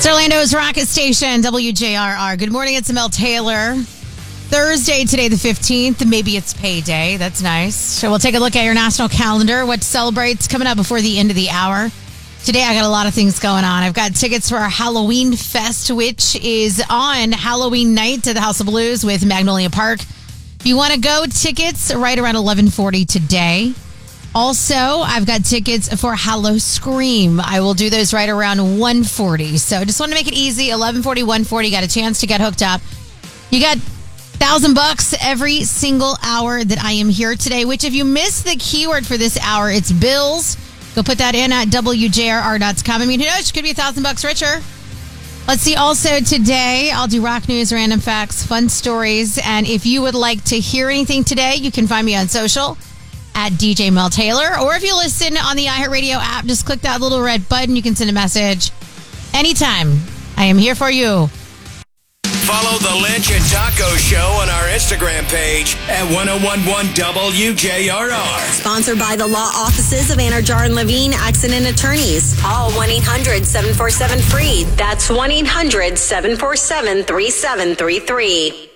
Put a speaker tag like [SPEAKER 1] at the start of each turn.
[SPEAKER 1] It's Orlando's Rocket Station, WJRR. Good morning, it's Mel Taylor. Thursday, today the 15th. Maybe it's payday. That's nice. So we'll take a look at your national calendar, what celebrates coming up before the end of the hour. Today, I got a lot of things going on. I've got tickets for our Halloween Fest, which is on Halloween night to the House of Blues with Magnolia Park. If you want to go, tickets right around 11:40 today. Also, I've got tickets for Hallow Scream. I will do those right around 1:40. So just want to make it easy. 11:40, 1:40. Got a chance to get hooked up. You got $1,000 every single hour that I am here today, which if you miss the keyword for this hour, it's bills. Go put that in at WJRR.com. I mean, who knows? You could be $1,000 richer. Let's see. Also today, I'll do rock news, random facts, fun stories. And if you would like to hear anything today, you can find me on social at DJ Mel Taylor. Or if you listen on the iHeartRadio app, just click that little red button. You can send a message anytime. I am here for you.
[SPEAKER 2] Follow the Lynch and Taco Show on our Instagram page at 1011 WJRR.
[SPEAKER 3] Sponsored by the law offices of Anarjar and Levine Accident Attorneys. Call 1-800-747-FREE. That's 1-800-747-3733.